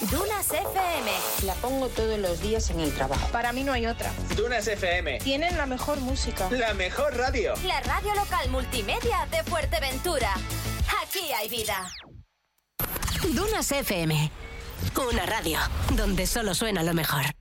Dunas FM. La pongo todos los días en el trabajo. Para mí no hay otra. Dunas FM. Tienen la mejor música. La mejor radio. La radio local multimedia de Fuerteventura. Aquí hay vida. Dunas FM. Una radio donde solo suena lo mejor.